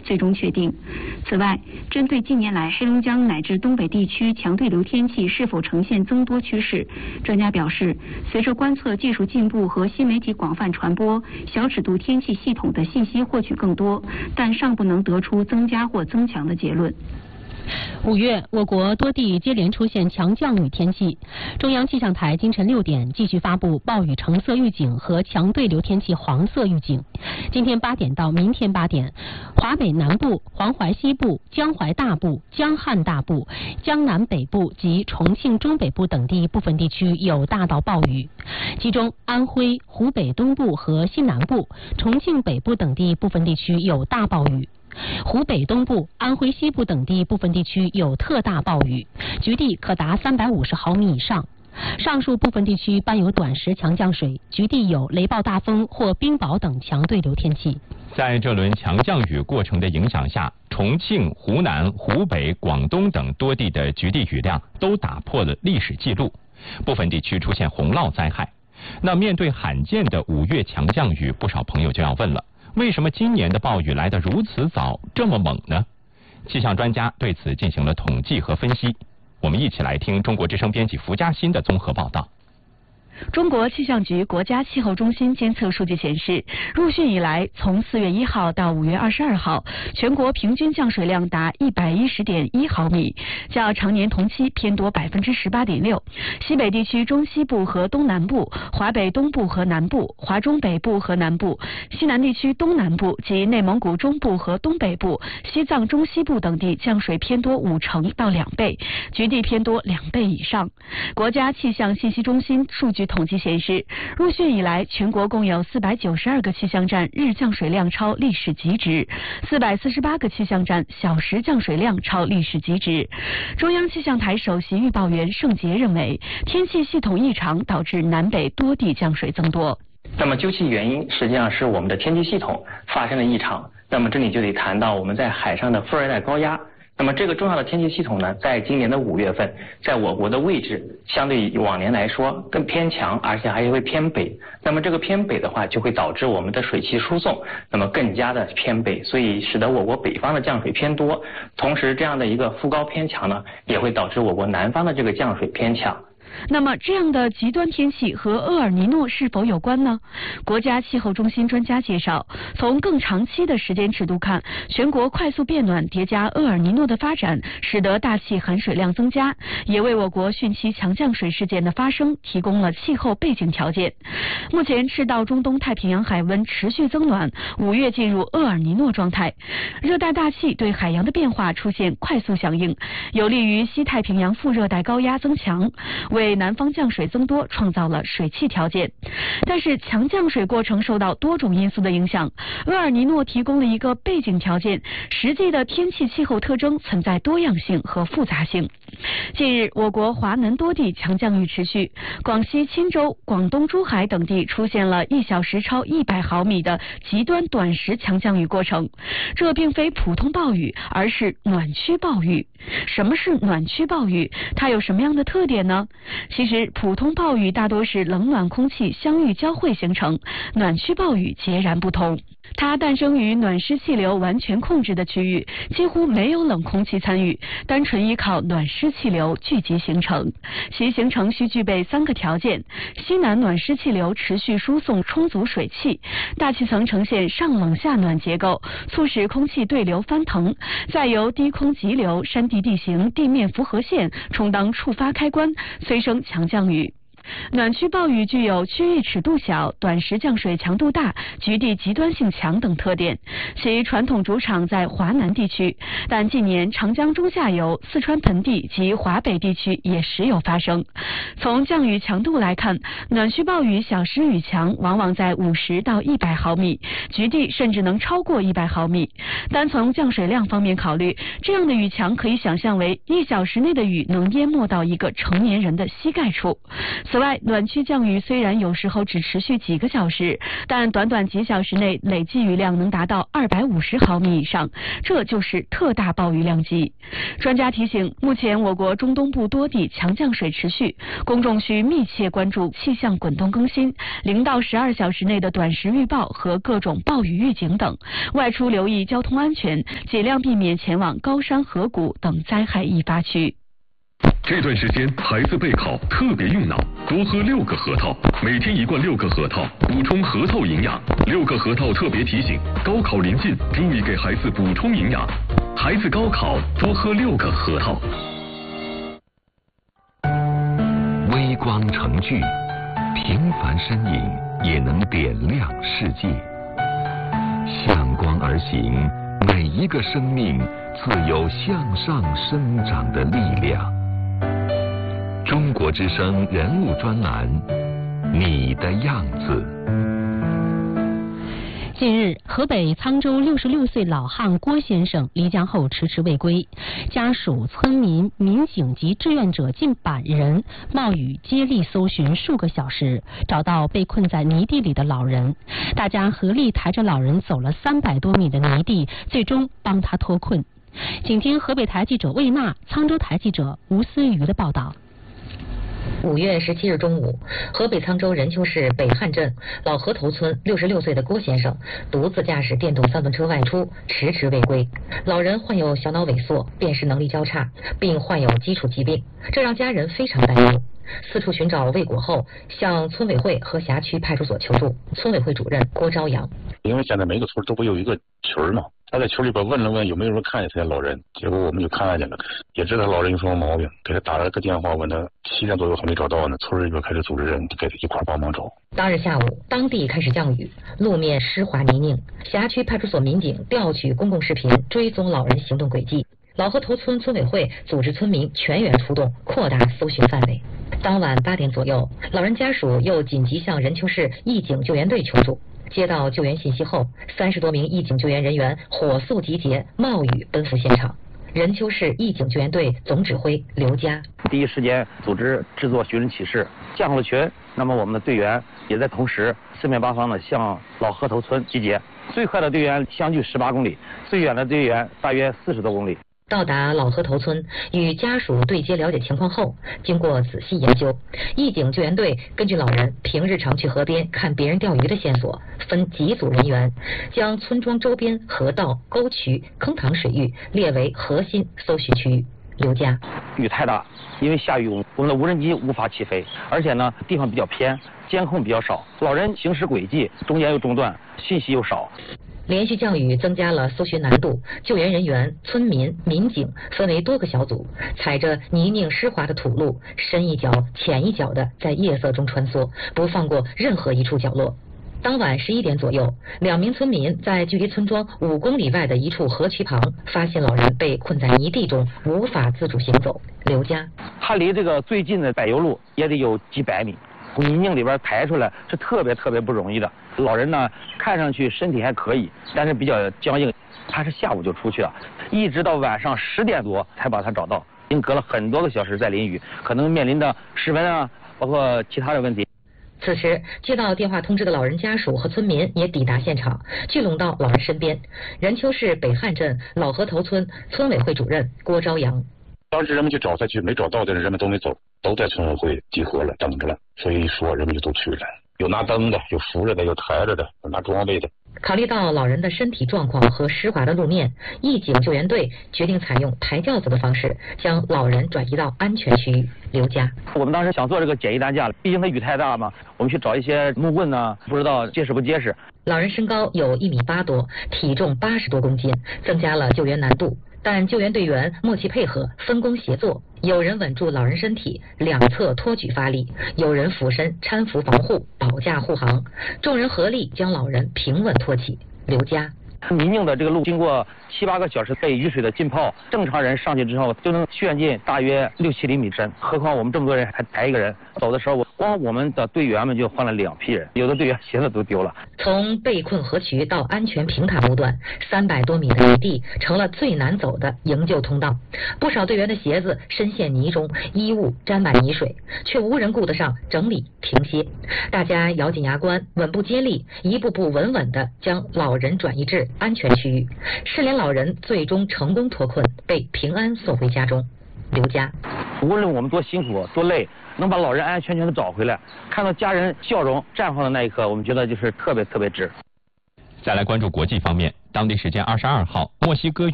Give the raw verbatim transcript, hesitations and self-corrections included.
最终确定。此外，针对近年来黑龙江乃至东北地区强对流天气是否呈现增多趋势，专家表示，随着观测技术进步和新媒体广泛传播，小尺度天气系统的信息获取更多，但尚不能得出增加或增强的结论。 五月，我国多地接连出现强降雨天气。中央气象台今晨六点继续发布暴雨橙色预警和强对流天气黄色预警。今天八点到明天八点，华北南部、黄淮西部、江淮大部、江汉大部、江南北部及重庆中北部等地部分地区有大到暴雨，其中安徽、湖北东部和西南部、重庆北部等地部分地区有大暴雨。湖北东部、安徽西部等地部分地区有特大暴雨，局地可达三百五十毫米以上。上述部分地区伴有短时强降水，局地有雷暴大风或冰雹等强对流天气。 在这轮强降雨过程的影响下，重庆、湖南、湖北、广东等多地的局地雨量都打破了历史记录，部分地区出现洪涝灾害。那面对罕见的五月强降雨，不少朋友就要问了，为什么今年的暴雨来得如此早，这么猛呢？气象专家对此进行了统计和分析，我们一起来听中国之声编辑福嘉欣的综合报道。 中国气象局国家气候中心监测数据显示，入汛以来，从四月一号到五月二十二号，全国平均降水量达一百一十点一毫米，较常年同期偏多百分之十八点六。西北地区中西部和东南部、华北东部和南部、华中北部和南部、西南地区东南部及内蒙古中部和东北部、西藏中西部等地降水偏多五成到两倍，局地偏多两倍以上。国家气象信息中心数据统计显示，入汛以来，全国共有四百九十二个气象站日降水量超历史极值，四百四十八个气象站小时降水量超历史极值。中央气象台首席预报员盛杰认为，天气系统异常导致南北多地降水增多。 那么究其原因，实际上是我们的天气系统发生了异常。那么这里就得谈到我们在海上的副热带高压。那么这个重要的天气系统呢，在今年的五月份，在我国的位置相对于往年来说更偏强，而且还会偏北。那么这个偏北的话，就会导致我们的水汽输送那么更加的偏北，所以使得我国北方的降水偏多。同时，这样的一个副高偏强呢，也会导致我国南方的这个降水偏强。 那么这样的极端天气和厄尔尼诺是否有关呢？国家气候中心专家介绍，从更长期的时间尺度看，全国快速变暖叠加厄尔尼诺的发展，使得大气含水量增加，也为我国汛期强降水事件的发生提供了气候背景条件。目前赤道中东太平洋海温持续增暖，五月进入厄尔尼诺状态，热带大气对海洋的变化出现快速响应，有利于西太平洋副热带高压增强，为为南方降水增多创造了水汽条件。但是强降水过程受到多种因素的影响，厄尔尼诺提供了一个背景条件，实际的天气气候特征存在多样性和复杂性。近日，我国华南多地强降雨持续，广西钦州、广东珠海等地出现了一小时超一百毫米的极端短时强降雨过程。这并非普通暴雨，而是暖区暴雨。什么是暖区暴雨？它有什么样的特点呢？其实，普通暴雨大多是冷暖空气相遇交汇形成，暖区暴雨截然不同。它诞生于暖湿气流完全控制的区域，几乎没有冷空气参与，单纯依靠暖湿气流聚集形成。其形成需具备三个条件：西南暖湿气流持续输送充足水汽，大气层呈现上冷下暖结构，促使空气对流翻腾，再由低空急流、山地地形、地面符合线充当触发开关，催生强降雨。暖区暴雨具有区域尺度小、短时降水强度大、局地极端性强等特点，其传统主场在华南地区，但近年长江中下游、四川盆地及华北地区也时有发生。从降雨强度来看，暖区暴雨小时雨强往往在五十到一百毫米，局地甚至能超过一百毫米。单从降水量方面考虑，这样的雨强可以想象为一小时内的雨能淹没到一个成年人的膝盖处。 此外，暖区降雨虽然有时候只持续几个小时，但短短几小时内累计雨量能达到二百五十毫米以上，这就是特大暴雨量级。专家提醒，目前我国中东部多地强降水持续，公众需密切关注气象滚动更新、零到十二小时内的短时预报和各种暴雨预警等，外出留意交通安全，尽量避免前往高山河谷等灾害易发区。 这段时间孩子备考特别用脑，多喝六个核桃，每天一罐六个核桃，补充核桃营养。六个核桃特别提醒，高考临近，注意给孩子补充营养。孩子高考多喝六个核桃。 微光成炬，平凡身影也能点亮世界。向光而行，每一个生命自有向上生长的力量。中国之声人物专栏，你的样子。 近日，河北沧州六十六岁老汉郭先生离家后迟迟未归，家属、村民、民警及志愿者近百人冒雨接力搜寻数个小时，找到被困在泥地里的老人。大家合力抬着老人走了三百多米的泥地，最终帮他脱困。请听河北台记者魏娜、沧州台记者吴思瑜的报道。 五月十七日中午，河北沧州任丘市北汉镇老河头村六十六岁的郭先生独自驾驶电动三轮车外出，迟迟未归。老人患有小脑萎缩、辨识能力较差，并患有基础疾病，这让家人非常担忧。四处寻找未果后，向村委会和辖区派出所求助。村委会主任郭朝阳： 因为现在每个村都会有一个群嘛，他在群里边问了问有没有人看见他的老人，结果我们就看见了，也知道老人有什么毛病，给他打了个电话，问他七点左右还没找到呢，村里边开始组织人给他一块帮忙找。 当日下午，当地开始降雨，路面湿滑泥泞，辖区派出所民警调取公共视频，追踪老人行动轨迹。老河头村村委会组织村民全员出动，扩大搜寻范围。当晚八点左右，老人家属又紧急向任丘市义警救援队求助。接到救援信息后，三十多名义警救援人员火速集结，冒雨奔赴现场。任丘市义警救援队总指挥刘佳： 第一时间组织制作寻人启事，降了群，那么我们的队员也在同时四面八方的向老河头村集结。最快的队员相距十八公里，最远的队员大约四十多公里。 到达老河头村，与家属对接了解情况后，经过仔细研究，义警救援队根据老人平日常去河边看别人钓鱼的线索，分几组人员，将村庄周边河道、沟渠、坑塘水域列为核心搜寻区域。刘佳： 雨太大，因为下雨，我们的无人机无法起飞，而且呢地方比较偏，监控比较少，老人行驶轨迹中间又中断，信息又少。 连续降雨增加了搜寻难度，救援人员、村民、民警分为多个小组，踩着泥泞湿滑的土路，深一脚浅一脚的在夜色中穿梭，不放过任何一处角落。当晚十一点左右，两名村民在距离村庄五公里外的一处河渠旁，发现老人被困在泥地中，无法自主行走。刘佳： 他离这个最近的柏油路也得有几百米，泥泞里边抬出来是特别特别不容易的。老人呢，看上去身体还可以，但是比较僵硬。他是下午就出去了，一直到晚上十点多才把他找到，已经隔了很多个小时在淋雨，可能面临着失温啊，包括其他的问题。 此时，接到电话通知的老人家属和村民也抵达现场，聚拢到老人身边。任丘市北汉镇老河头村村委会主任郭朝阳： 当时人们去找他去，没找到的人们都没走，都在村委会集合了，等着了，所以说人们就都去了。有拿灯的，有扶着的，有抬着的，有拿装备的。 考虑到老人的身体状况和湿滑的路面，义警救援队决定采用抬轿子的方式，将老人转移到安全区域。刘佳： 我们当时想做这个简易担架，毕竟它雨太大嘛，我们去找一些木棍呢，不知道结实不结实。 老人身高有一米八多，体重八十多公斤，增加了救援难度。但救援队员默契配合，分工协作，有人稳住老人身体，两侧托举发力，有人俯身搀扶防护，保驾护航，众人合力将老人平稳托起。刘佳： 泥泞的这个路经过七八个小时被雨水的浸泡，正常人上去之后就能陷进大约六七厘米深，何况我们这么多人还抬一个人。走的时候我光我们的队员们就换了两批人，有的队员鞋子都丢了。 从被困河渠到安全平坦路段，三百多米的泥地成了最难走的营救通道。不少队员的鞋子深陷泥中，衣物沾满泥水，却无人顾得上整理停歇。大家咬紧牙关，稳步接力，一步步稳稳地将老人转移至安全区域。失联老人最终成功脱困，被平安送回家中。刘佳， 无论我们多辛苦多累，能把老人安安全全的找回来，看到家人笑容绽放的那一刻，我们觉得就是特别特别值。 再来关注国际方面，当地时间二十二号，墨西哥